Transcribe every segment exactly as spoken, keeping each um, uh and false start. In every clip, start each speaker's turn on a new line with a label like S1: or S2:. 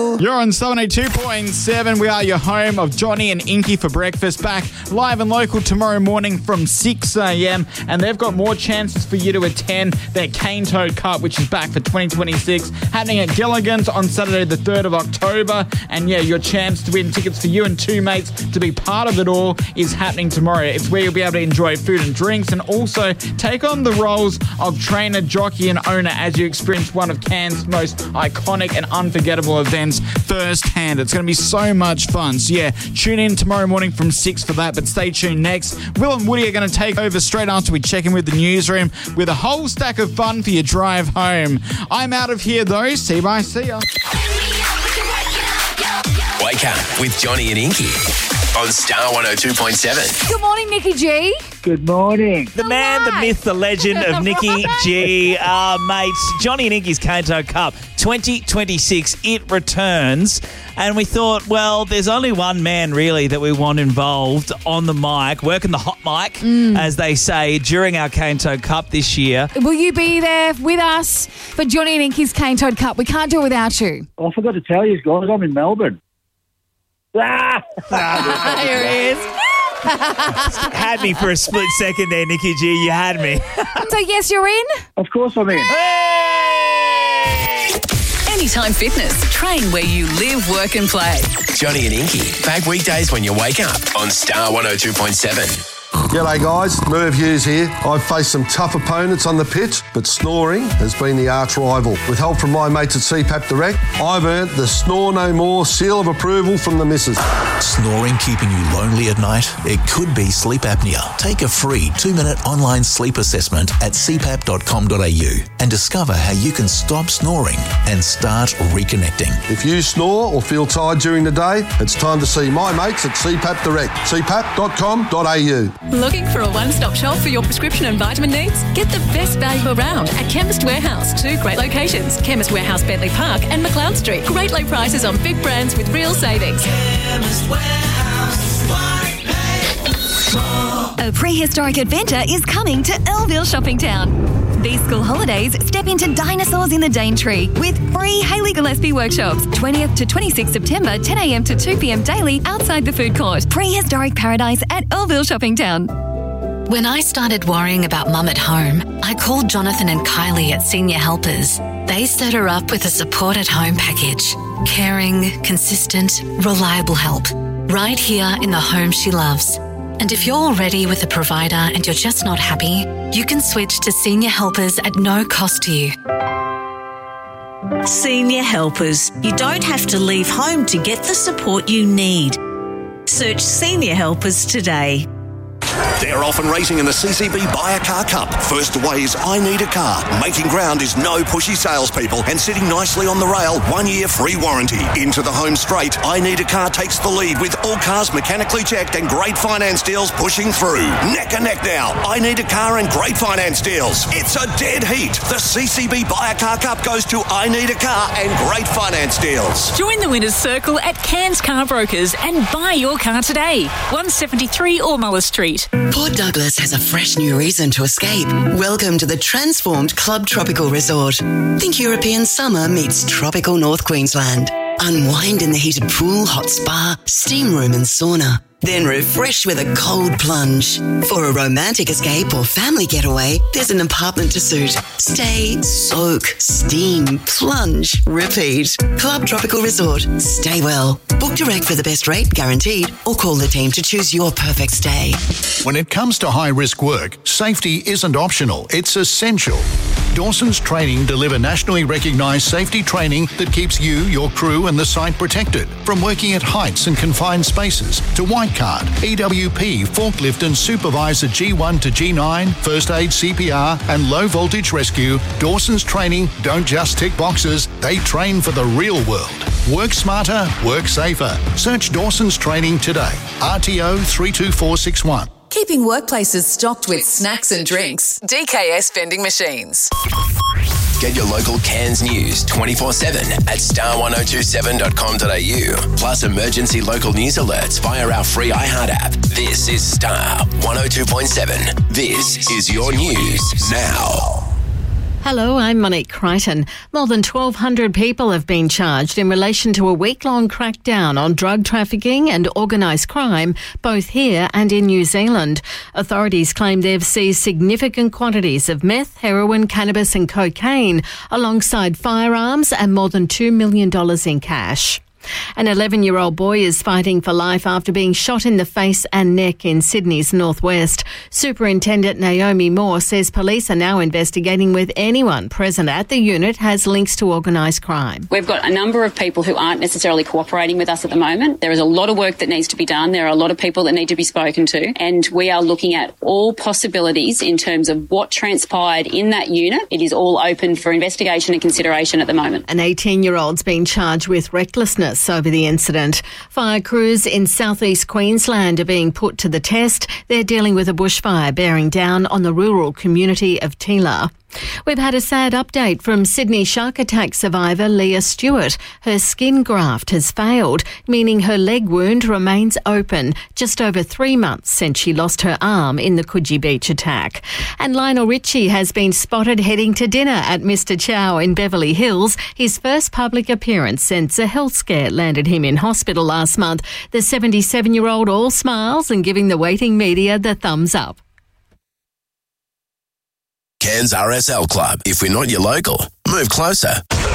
S1: you.
S2: You're on seventy-two point seven. We are your home of Johnny and Inky for breakfast. Back live and local tomorrow morning from six a.m. And they've got more chances for you to attend their Cane Toad Cup, which is back for twenty twenty-six, happening at Gilligan's on Saturday the third of October. And yeah, your chance to win tickets for you and two mates to be part of it all is happening tomorrow. It's where you'll be able to enjoy food and drinks and also take on the roles of trainer, jockey and owner as you experience one of Cairns' most iconic and unforgettable events firsthand. It's going to be so much fun. So yeah, tune in tomorrow morning from six for that, but stay tuned next. Will and Woody are going to take over straight after we check in with the newsroom with a whole stack of fun for your drive home. I'm out of here though. See you bye. See ya.
S3: Wake up with Johnny and Inky on Star one oh two point seven.
S4: Good morning, Nikki G.
S5: Good morning.
S6: The man, the myth, the legend of Nikki G. Uh, mates, Johnny and Inky's Cane Toad Cup twenty twenty-six. It returns. And we thought, well, there's only one man really that we want involved on the mic, working the hot mic, mm. as they say, during our Cane Toad Cup this year.
S4: Will you be there with us for Johnny and Inky's Cane Toad Cup? We can't do it without you.
S5: Oh, I forgot to tell you guys, I'm in Melbourne. Ah!
S4: ah, here he is.
S6: Had me for a split second there, Nikki G. You had me.
S4: So, yes, you're in?
S5: Of course I'm in.
S6: Hey!
S7: Anytime Fitness. Train where you live, work and play.
S3: Johnny and Inky. Back weekdays when you wake up on Star one oh two point seven.
S8: G'day guys, Merv Hughes here. I've faced some tough opponents on the pitch, but snoring has been the arch rival. With help from my mates at C PAP Direct, I've earned the Snore No More seal of approval from the missus.
S9: Snoring keeping you lonely at night? It could be sleep apnea. Take a free two-minute online sleep assessment at c pap dot com dot a u and discover how you can stop snoring and start reconnecting.
S8: If you snore or feel tired during the day, it's time to see my mates at C PAP Direct, c pap dot com dot a u.
S7: Looking for a one-stop shop for your prescription and vitamin needs? Get the best value around at Chemist Warehouse. Two great locations, Chemist Warehouse, Bentley Park and McLeod Street. Great low prices on big brands with real savings.
S1: Chemist Warehouse.
S10: A prehistoric adventure is coming to Earlville Shopping Town. These school holidays, step into Dinosaurs in the Daintree with free Hayley Gillespie workshops, twentieth to twenty-sixth September, ten a.m. to two p.m. daily outside the food court. Prehistoric paradise at Earlville Shopping Town.
S11: When I started worrying about Mum at home, I called Jonathan and Kylie at Senior Helpers. They set her up with a support at home package. Caring, consistent, reliable help. Right here in the home she loves. And if you're already with a provider and you're just not happy, you can switch to Senior Helpers at no cost to you.
S12: Senior Helpers. You don't have to leave home to get the support you need. Search Senior Helpers today.
S13: They're off and racing in the C C B Buy a Car Cup. First away is I Need a Car. Making ground is no pushy salespeople and sitting nicely on the rail. One year free warranty. Into the home straight. I Need a Car takes the lead with all cars mechanically checked and great finance deals pushing through. Neck and neck now. I Need a Car and great finance deals. It's a dead heat. The C C B Buy a Car Cup goes to I Need a Car and great finance deals.
S7: Join the winner's circle at Cairns Car Brokers and buy your car today. one seventy-three Ormula Street.
S14: Port Douglas has a fresh new reason to escape. Welcome to the transformed Club Tropical Resort. Think European summer meets tropical North Queensland. Unwind in the heated pool, hot spa, steam room and sauna. Then refresh with a cold plunge. For a romantic escape or family getaway, there's an apartment to suit. Stay, soak, steam, plunge, repeat. Club Tropical Resort. Stay well. Book direct for the best rate, guaranteed, or call the team to choose your perfect stay.
S15: When it comes to high-risk work, safety isn't optional, it's essential. Dawson's Training deliver nationally recognised safety training that keeps you, your crew and the site protected. From working at heights and confined spaces to white card, E W P, forklift and supervisor G one to G nine, first aid C P R and low voltage rescue, Dawson's Training don't just tick boxes, they train for the real world. Work smarter, work safer. Search Dawson's Training today. R T O three two four six one.
S7: Keeping workplaces stocked with snacks and drinks. D K S Vending Machines.
S3: Get your local Cairns news twenty-four seven at star one oh two seven dot com dot a u. Plus emergency local news alerts via our free iHeart app. This is Star one oh two point seven. This is your news now.
S16: Hello, I'm Monique Crichton. More than twelve hundred people have been charged in relation to a week-long crackdown on drug trafficking and organised crime, both here and in New Zealand. Authorities claim they've seized significant quantities of meth, heroin, cannabis and cocaine, alongside firearms and more than two million dollars in cash. An eleven-year-old boy is fighting for life after being shot in the face and neck in Sydney's northwest. Superintendent Naomi Moore says police are now investigating whether anyone present at the unit has links to organised crime.
S17: We've got a number of people who aren't necessarily cooperating with us at the moment. There is a lot of work that needs to be done. There are a lot of people that need to be spoken to, and we are looking at all possibilities in terms of what transpired in that unit. It is all open for investigation and consideration at the moment.
S16: An eighteen-year-old's been charged with recklessness over the incident. Fire crews in southeast Queensland are being put to the test. They're dealing with a bushfire bearing down on the rural community of Tila. We've had a sad update from Sydney shark attack survivor Leah Stewart. Her skin graft has failed, meaning her leg wound remains open, just over three months since she lost her arm in the Coogee Beach attack. And Lionel Richie has been spotted heading to dinner at Mister Chow in Beverly Hills, his first public appearance since a health scare landed him in hospital last month. The seventy-seven-year-old all smiles and giving the waiting media the thumbs up.
S3: Cairns R S L Club. If we're not your local, move closer.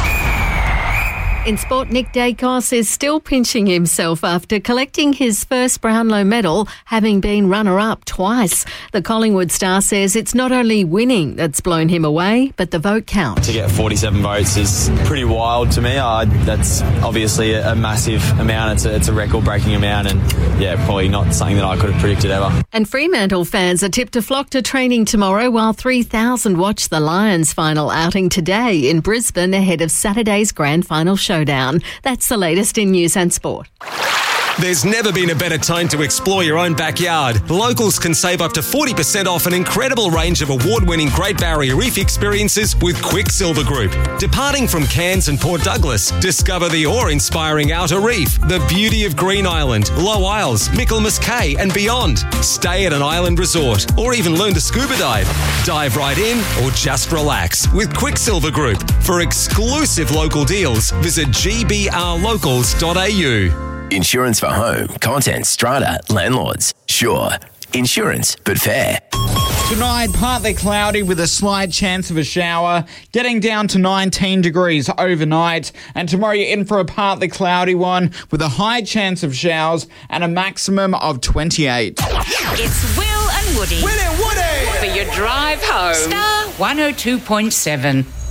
S16: In sport, Nick Dacos is still pinching himself after collecting his first Brownlow medal, having been runner-up twice. The Collingwood star says it's not only winning that's blown him away, but the vote count.
S18: To get forty-seven votes is pretty wild to me. Uh, that's obviously a, a massive amount. It's a, it's a record-breaking amount, and yeah, probably not something that I could have predicted ever.
S16: And Fremantle fans are tipped to flock to training tomorrow, while three thousand watch the Lions' final outing today in Brisbane ahead of Saturday's grand final showdown. That's the latest in news and sport.
S19: There's never been a better time to explore your own backyard. Locals can save up to forty percent off an incredible range of award-winning Great Barrier Reef experiences with Quicksilver Group. Departing from Cairns and Port Douglas, discover the awe-inspiring Outer Reef, the beauty of Green Island, Low Isles, Michaelmas Cay and beyond. Stay at an island resort or even learn to scuba dive. Dive right in or just relax with Quicksilver Group. For exclusive local deals, visit g b r locals dot a u.
S3: Insurance for home, contents, strata, landlords. Sure, insurance, but fair.
S2: Tonight, partly cloudy with a slight chance of a shower, getting down to nineteen degrees overnight. And tomorrow you're in for a partly cloudy one with a high chance of showers and a maximum of twenty-eight.
S20: It's Will and Woody.
S1: Will and Woody!
S20: For your drive home. Star one oh two point seven.